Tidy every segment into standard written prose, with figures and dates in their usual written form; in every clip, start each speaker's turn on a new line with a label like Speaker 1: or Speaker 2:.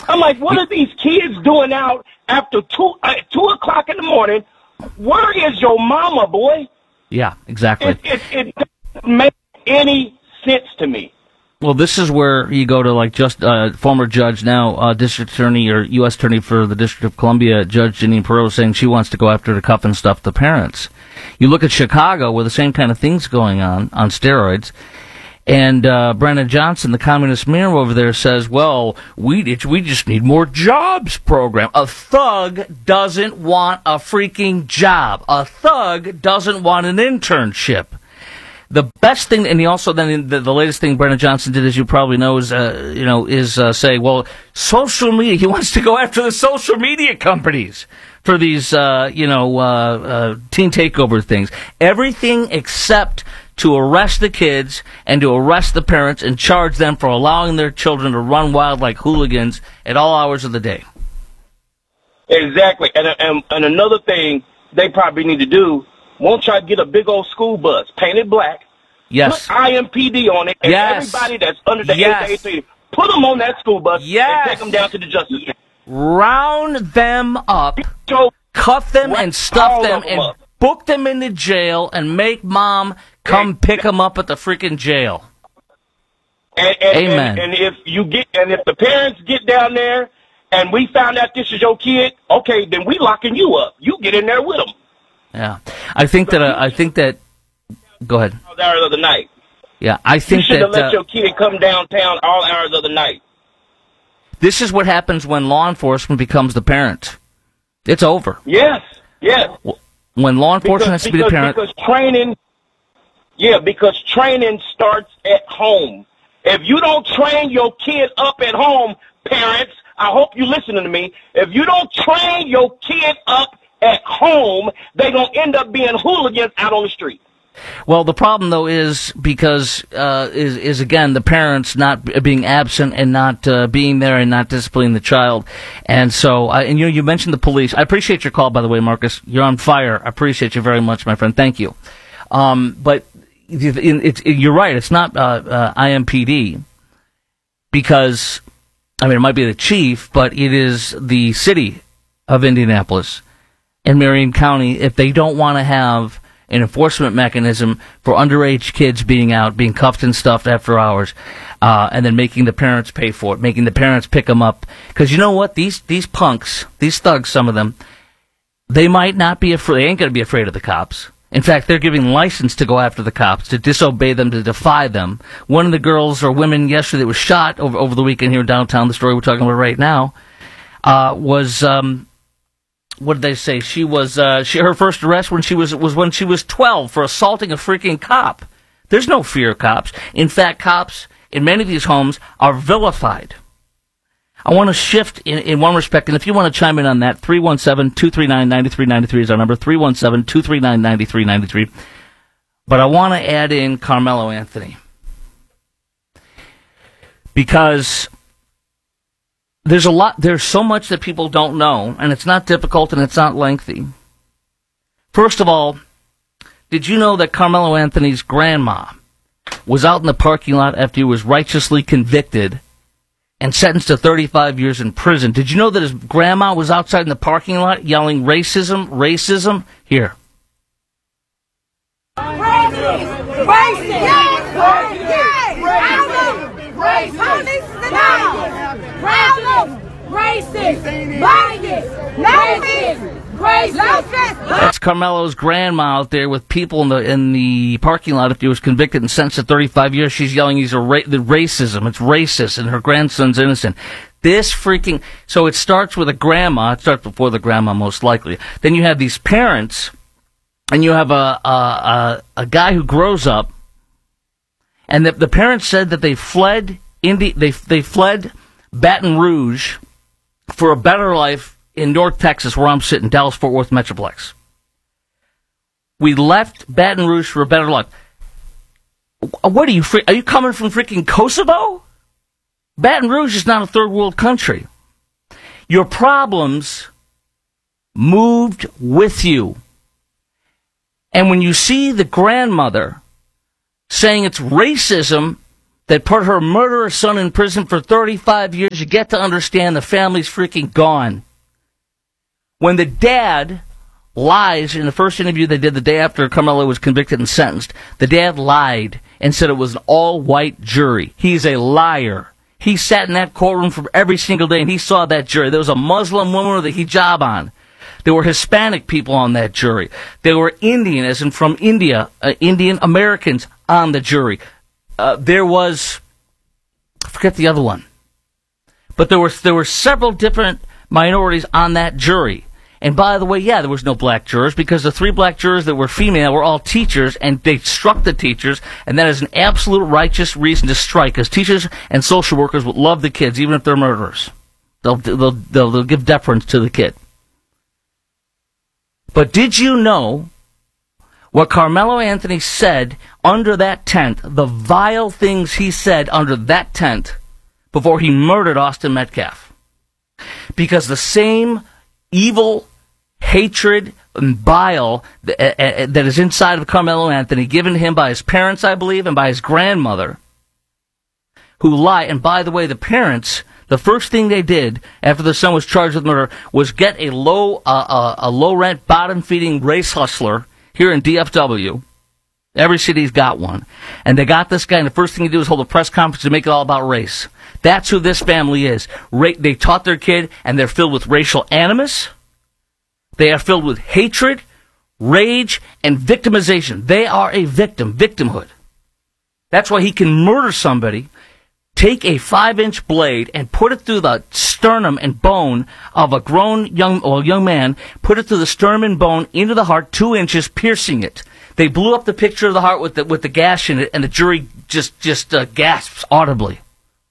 Speaker 1: I'm like, what are these kids doing out after 2 o'clock in the morning? Where is your mama, boy?
Speaker 2: Yeah, exactly.
Speaker 1: It doesn't make any sense to me.
Speaker 2: Well, this is where you go to, like, just former judge, now district attorney or U.S. attorney for the District of Columbia, Judge Janine Perot, saying she wants to go after the cuff and stuff the parents. You look at Chicago, where the same kind of things going on steroids, and Brandon Johnson, the communist mayor over there, says, well, we just need more jobs program. A thug doesn't want a freaking job. A thug doesn't want an internship. The best thing, and he also then the latest thing Brandon Johnson did, as you probably know, is say, well, social media. He wants to go after the social media companies for these teen takeover things. Everything except to arrest the kids and to arrest the parents and charge them for allowing their children to run wild like hooligans at all hours of the day.
Speaker 1: Exactly, and another thing they probably need to do. Won't y'all get a big old school bus, painted black?
Speaker 2: Yes.
Speaker 1: Put IMPD on it, and everybody that's under the age of 18, put them on that school bus and take them down to the Justice Center.
Speaker 2: Round them up, cuff them and stuff them, and book them into jail, and make mom come pick them up at the freaking jail. Amen.
Speaker 1: And if the parents get down there and we found out this is your kid, okay, then we locking you up. You get in there with them.
Speaker 2: Yeah, I think that. Go ahead.
Speaker 1: All hours of the night.
Speaker 2: Yeah, I think
Speaker 1: you should have let your kid come downtown all hours of the night.
Speaker 2: This is what happens when law enforcement becomes the parent. It's over.
Speaker 1: Yes.
Speaker 2: When law enforcement has to be the parent.
Speaker 1: Because training starts at home. If you don't train your kid up at home, parents, I hope you're listening to me. If you don't train your kid up at home, they're going to end up being hooligans out on the street.
Speaker 2: Well, the problem, though, is because, is again, the parents not being absent and not being there and not disciplining the child. And so, you mentioned the police. I appreciate your call, by the way, Marcus. You're on fire. I appreciate you very much, my friend. Thank you. But you're right. It's not IMPD because, it might be the chief, but it is the city of Indianapolis and Marion County, if they don't want to have an enforcement mechanism for underage kids being out, being cuffed and stuffed after hours, and then making the parents pay for it, making the parents pick them up. Because you know what? These punks, these thugs, some of them, they might not be afraid. They ain't going to be afraid of the cops. In fact, they're giving license to go after the cops, to disobey them, to defy them. One of the girls or women yesterday that was shot over the weekend here in downtown, the story we're talking about right now, was... what did they say? She was her first arrest when she was when she was 12 for assaulting a freaking cop. There's no fear of cops. In fact, cops in many of these homes are vilified. I want to shift in one respect, and if you want to chime in on that, 317-239-9393 is our number, 317-239-9393. But I want to add in Carmelo Anthony. Because there's so much that people don't know, and it's not difficult and it's not lengthy. First of all, did you know that Carmelo Anthony's grandma was out in the parking lot after he was righteously convicted and sentenced to 35 years in prison? Did you know that his grandma was outside in the parking lot yelling racism, racism? Here.
Speaker 3: Racist! Racist!
Speaker 2: That's Carmelo's grandma out there with people in the parking lot. If he was convicted and sentenced to 35 years, she's yelling he's racism. It's racist, and her grandson's innocent. This freaking... So it starts with a grandma. It starts before the grandma, most likely. Then you have these parents, and you have a guy who grows up, and the parents said that they fled they fled Baton Rouge for a better life in North Texas, where I'm sitting, Dallas-Fort Worth Metroplex. We left Baton Rouge for a better life. What are you coming from freaking Kosovo? Baton Rouge is not a third world country. Your problems moved with you. And when you see the grandmother saying it's racism that put her murderous son in prison for 35 years, you get to understand the family's freaking gone. When the dad lies in the first interview they did the day after Carmelo was convicted and sentenced, the dad lied and said it was an all-white jury. He's a liar. He sat in that courtroom for every single day, and he saw that jury. There was a Muslim woman with a hijab on. There were Hispanic people on that jury. There were Indian, as in from India, Indian Americans on the jury. There was, I forget the other one, but there were several different minorities on that jury. And by the way, yeah, there was no black jurors because the 3 black jurors that were female were all teachers, and they struck the teachers, and that is an absolute righteous reason to strike, because teachers and social workers would love the kids, even if they're murderers. They'll give deference to the kid. But did you know what Carmelo Anthony said under that tent, the vile things he said under that tent before he murdered Austin Metcalf? Because the same evil hatred and bile that is inside of Carmelo Anthony, given to him by his parents, I believe, and by his grandmother, who lie. And by the way, the parents, the first thing they did after their son was charged with murder was get a low rent, bottom feeding race hustler here in DFW. Every city's got one. And they got this guy, and the first thing he did was hold a press conference to make it all about race. That's who this family is. They taught their kid, and they're filled with racial animus. They are filled with hatred, rage, and victimization. They are a victimhood. That's why he can murder somebody, take a 5-inch blade and put it through the sternum and bone of a grown young man, put it through the sternum and bone into the heart, 2 inches, piercing it. They blew up the picture of the heart with the gash in it, and the jury just gasps audibly.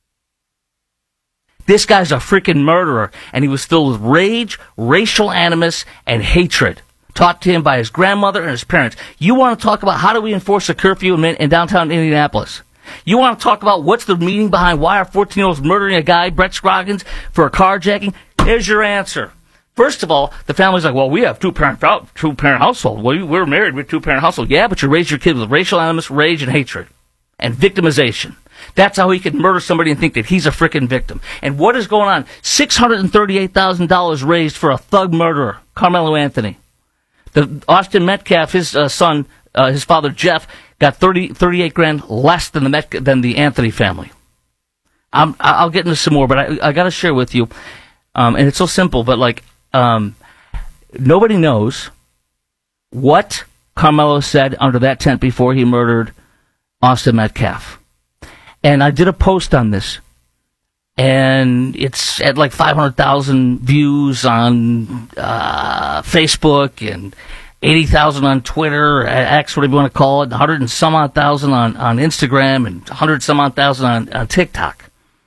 Speaker 2: This guy's a freaking murderer, and he was filled with rage, racial animus, and hatred, taught to him by his grandmother and his parents. You want to talk about how do we enforce a curfew in downtown Indianapolis? You want to talk about what's the meaning behind why our 14-year-old's murdering a guy, Brett Scroggins, for a carjacking? Here's your answer. First of all, the family's like, well, we have two-parent household. We're married with two-parent household. Yeah, but you raise your kid with racial animus, rage, and hatred, and victimization. That's how he could murder somebody and think that he's a frickin' victim. And what is going on? $638,000 raised for a thug murderer, Carmelo Anthony. The Austin Metcalf, his son, his father Jeff, got 38 grand less than the Anthony family. I'll get into some more, but I got to share with you, and it's so simple, but nobody knows what Carmelo said under that tent before he murdered Austin Metcalf. And I did a post on this, and it's at like 500,000 views on Facebook and 80,000 on Twitter, X, whatever you want to call it, 100 and some odd thousand on Instagram, and 100 some odd thousand on TikTok.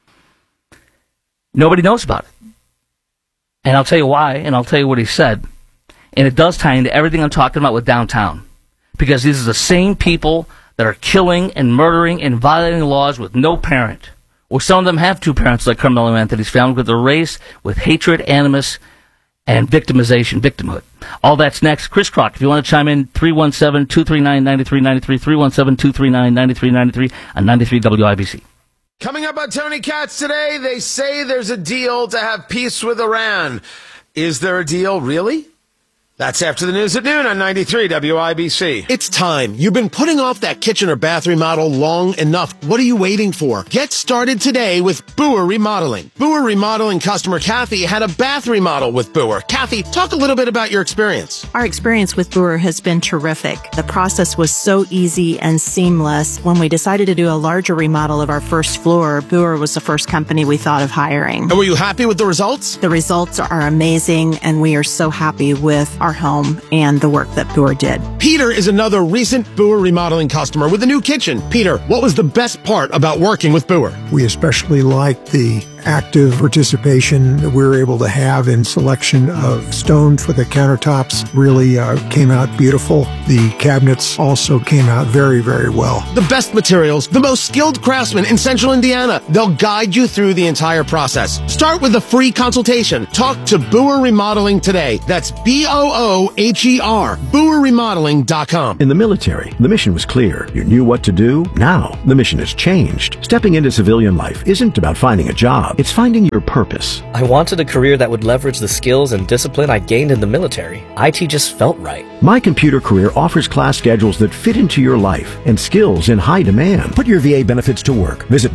Speaker 2: Nobody knows about it. And I'll tell you why, and I'll tell you what he said. And it does tie into everything I'm talking about with downtown. Because these are the same people that are killing and murdering and violating laws with no parent. Or some of them have two parents like Carmelo Anthony's family, with a race, with hatred, animus, and victimization, victimhood. All that's next. Chris Crock, if you want to chime in, 317-239-9393, 317-239-9393 on 93 WIBC.
Speaker 4: Coming up on Tony Katz today, they say there's a deal to have peace with Iran. Is there a deal, really? That's after the news at noon on 93 WIBC.
Speaker 5: It's time. You've been putting off that kitchen or bath remodel long enough. What are you waiting for? Get started today with Boer Remodeling. Boer Remodeling customer Kathy had a bath remodel with Boer. Kathy, talk a little bit about your experience.
Speaker 6: Our experience with Boer has been terrific. The process was so easy and seamless. When we decided to do a larger remodel of our first floor, Boer was the first company we thought of hiring.
Speaker 5: And were you happy with the results?
Speaker 6: The results are amazing, and we are so happy with our home and the work that Boer did.
Speaker 5: Peter is another recent Boer Remodeling customer with a new kitchen. Peter, what was the best part about working with Boer?
Speaker 7: We especially like the active participation that we were able to have in selection of stone for the countertops really came out beautiful. The cabinets also came out very, very well.
Speaker 5: The best materials, the most skilled craftsmen in Central Indiana. They'll guide you through the entire process. Start with a free consultation. Talk to Booher Remodeling today. That's BOOHER, BooherRemodeling.com.
Speaker 8: In the military, the mission was clear. You knew what to do. Now, the mission has changed. Stepping into civilian life isn't about finding a job. It's finding your purpose.
Speaker 9: I wanted a career that would leverage the skills and discipline I gained in the military. IT just felt right.
Speaker 8: My Computer Career offers class schedules that fit into your life and skills in high demand. Put your VA benefits to work. Visit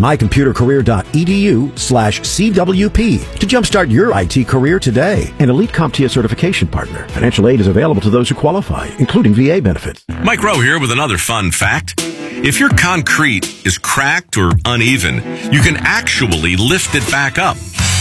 Speaker 8: mycomputercareer.edu/CWP to jumpstart your IT career today. An Elite CompTIA certification partner. Financial aid is available to those who qualify, including VA benefits.
Speaker 10: Mike Rowe here with another fun fact. If your concrete is cracked or uneven, you can actually lift it back up.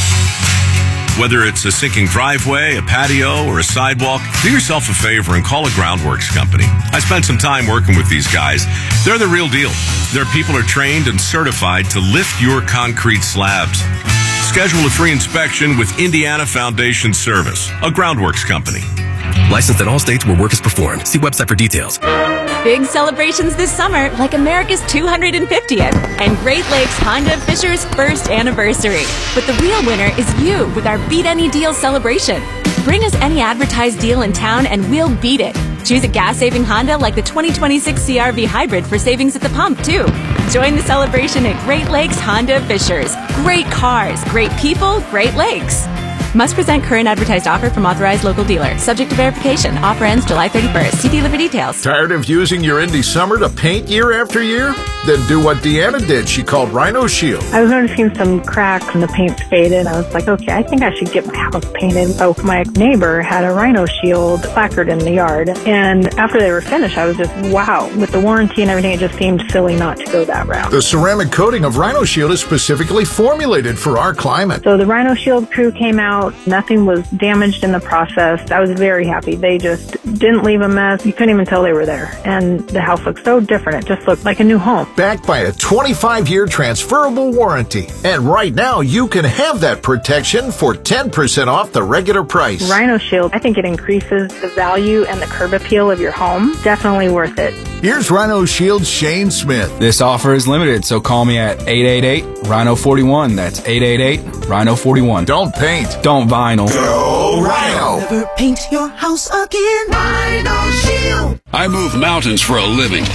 Speaker 10: Whether it's a sinking driveway, a patio, or a sidewalk, do yourself a favor and call a Groundworks company. I spent some time working with these guys. They're the real deal. Their people are trained and certified to lift your concrete slabs. Schedule a free inspection with Indiana Foundation Service, a Groundworks company.
Speaker 11: Licensed in all states where work is performed. See website for details.
Speaker 12: Big celebrations this summer, like America's 250th and Great Lakes Honda of Fisher's first anniversary. But the real winner is you with our Beat Any Deal celebration. Bring us any advertised deal in town and we'll beat it. Choose a gas-saving Honda like the 2026 CR-V Hybrid for savings at the pump, too. Join the celebration at Great Lakes Honda of Fisher's. Great cars, great people, Great Lakes. Must present current advertised offer from authorized local dealer. Subject to verification. Offer ends July 31st. See dealer for details.
Speaker 13: Tired of using your Indy Summer to paint year after year? Then do what Deanna did. She called Rhino Shield.
Speaker 14: I was noticing some cracks and the paint's faded. I was like, okay, I think I should get my house painted. So my neighbor had a Rhino Shield placard in the yard. And after they were finished, I was just, wow. With the warranty and everything, it just seemed silly not to go that route.
Speaker 13: The ceramic coating of Rhino Shield is specifically formulated for our climate.
Speaker 14: So the Rhino Shield crew came out. Nothing was damaged in the process. I was very happy. They just didn't leave a mess. You couldn't even tell they were there. And the house looked so different. It just looked like a new home.
Speaker 13: Backed by a 25-year transferable warranty. And right now, you can have that protection for 10% off the regular price.
Speaker 14: Rhino Shield, I think it increases the value and the curb appeal of your home. Definitely worth it.
Speaker 13: Here's Rhino Shield's Shane Smith.
Speaker 15: This offer is limited, so call me at 888-RHINO-41. That's 888-RHINO-41.
Speaker 13: Don't paint.
Speaker 15: Don't vinyl.
Speaker 13: Go Rhino.
Speaker 16: Never paint your house again. Rhino Shield.
Speaker 17: I move mountains for a living.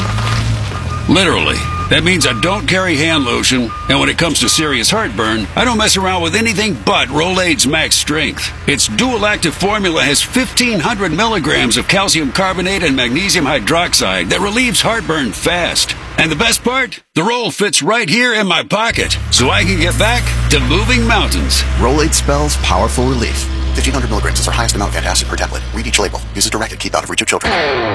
Speaker 17: Literally. That means I don't carry hand lotion, and when it comes to serious heartburn, I don't mess around with anything but Rolaids Max Strength. Its dual-active formula has 1,500 milligrams of calcium carbonate and magnesium hydroxide that relieves heartburn fast. And the best part? The roll fits right here in my pocket, so I can get back to moving mountains.
Speaker 18: Rolaids spells powerful relief. 1,500 milligrams is our highest amount of antacid per tablet. Read each label. Use as directed. Keep out of reach of children.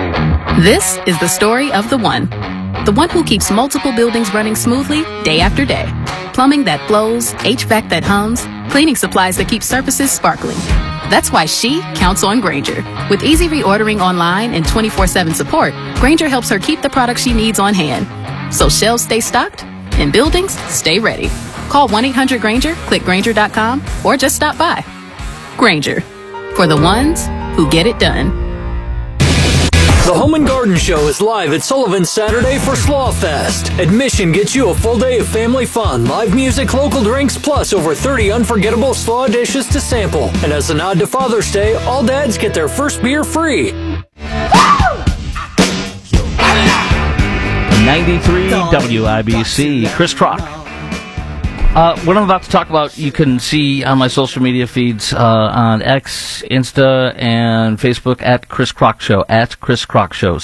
Speaker 19: This is the story of the one. The one who keeps multiple buildings running smoothly day after day. Plumbing that flows, HVAC that hums, cleaning supplies that keep surfaces sparkling. That's why she counts on Grainger. With easy reordering online and 24/7 support, Grainger helps her keep the products she needs on hand. So shelves stay stocked and buildings stay ready. Call 1-800-GRAINGER, click Grainger.com, or just stop by. Grainger, for the ones who get it done.
Speaker 20: The Home and Garden Show is live at Sullivan Saturday for Sloth Fest. Admission gets you a full day of family fun, live music, local drinks, plus over 30 unforgettable slaw dishes to sample. And as a nod to Father's Day, all dads get their first beer free.
Speaker 2: 93 WIBC, Chris Crock. What I'm about to talk about, you can see on my social media feeds on X, Insta, and Facebook at Chris Crock Show, at Chris Crock Show,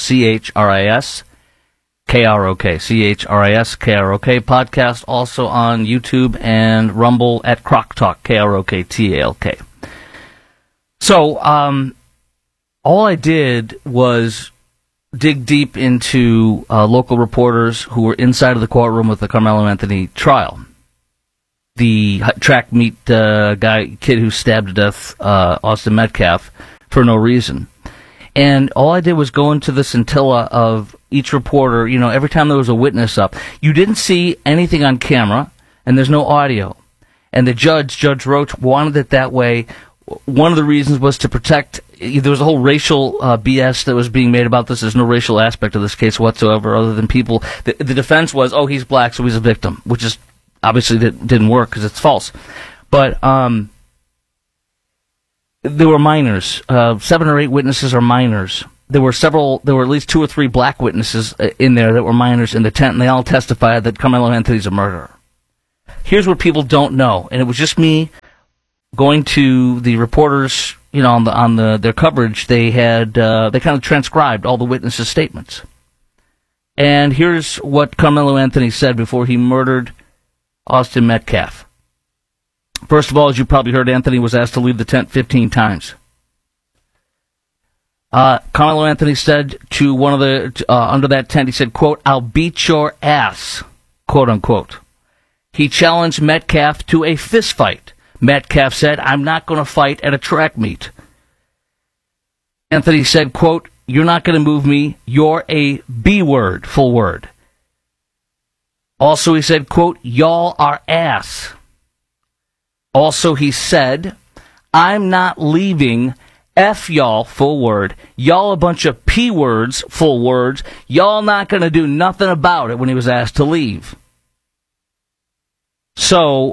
Speaker 2: CHRISKROK, CHRISKROK. Podcast also on YouTube and Rumble at Crock Talk, KROKTALK. So, all I did was dig deep into local reporters who were inside of the courtroom with the Carmelo Anthony trial. The track meet kid who stabbed to death Austin Metcalf for no reason. And all I did was go into the scintilla of each reporter. You know, every time there was a witness up, you didn't see anything on camera, and there's no audio. And the Judge Roach, wanted it that way. One of the reasons was to protect. There was a whole racial BS that was being made about this. There's no racial aspect of this case whatsoever, other than people. The defense was, oh, he's black, so he's a victim, which is obviously didn't work because it's false. But there were minors. 7 or 8 witnesses are minors. There were at least 2 or 3 black witnesses in there that were minors in the tent, and they all testified that Carmelo Anthony's a murderer. Here's what people don't know, and it was just me going to the reporters, on their coverage. They had they kind of transcribed all the witnesses' statements. And here's what Carmelo Anthony said before he murdered Austin Metcalf. First of all, as you probably heard, Anthony was asked to leave the tent 15 times. Carmelo Anthony said to one of the under that tent, he said, quote, "I'll beat your ass," quote unquote. He challenged Metcalf to a fist fight. Metcalf said, "I'm not going to fight at a track meet." Anthony said, quote, "You're not going to move me. You're a B word," full word. Also, he said, quote, "Y'all are ass." Also, he said, "I'm not leaving. F y'all," full word. "Y'all a bunch of P words," full words. "Y'all not going to do nothing about it," when he was asked to leave. So,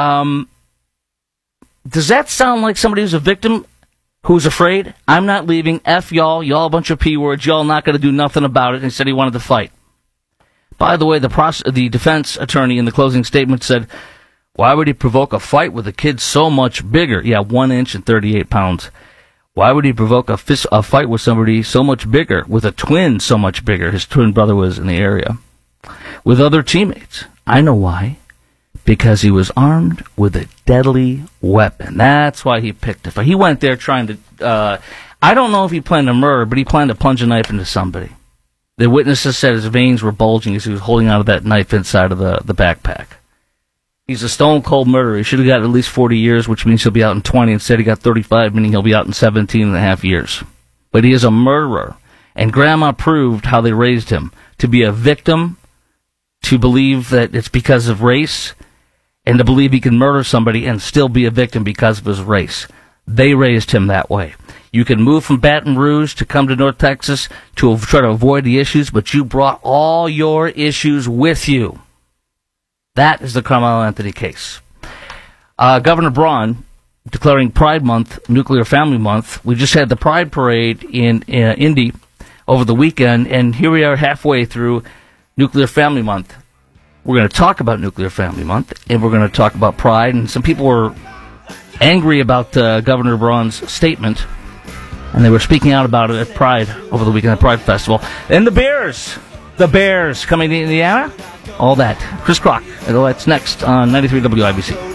Speaker 2: does that sound like somebody who's a victim who's afraid? I'm not leaving. F y'all. Y'all a bunch of P words. Y'all not going to do nothing about it. And he said he wanted to fight. By the way, the defense attorney in the closing statement said, "Why would he provoke a fight with a kid so much bigger?" Yeah, 1 inch and 38 pounds. Why would he provoke a fight with somebody so much bigger, with a twin so much bigger? His twin brother was in the area. With other teammates. I know why. Because he was armed with a deadly weapon. That's why he picked a fight. He went there trying to, I don't know if he planned to murder, but he planned to plunge a knife into somebody. The witnesses said his veins were bulging as he was holding out of that knife inside of the backpack. He's a stone-cold murderer. He should have got at least 40 years, which means he'll be out in 20. Instead, he got 35, meaning he'll be out in 17 and a half years. But he is a murderer. And Grandma proved how they raised him. To be a victim, to believe that it's because of race, and to believe he can murder somebody and still be a victim because of his race. They raised him that way. You can move from Baton Rouge to come to North Texas to try to avoid the issues, but you brought all your issues with you. That is the Carmelo Anthony case. Governor Braun declaring Pride Month, Nuclear Family Month. We just had the Pride Parade in Indy over the weekend, and here we are halfway through Nuclear Family Month. We're going to talk about Nuclear Family Month, and we're going to talk about Pride. And some people were angry about Governor Braun's statement, and they were speaking out about it at Pride over the weekend at Pride Festival. And the Bears coming to Indiana, all that. Chris Crock, that's next on 93 WIBC.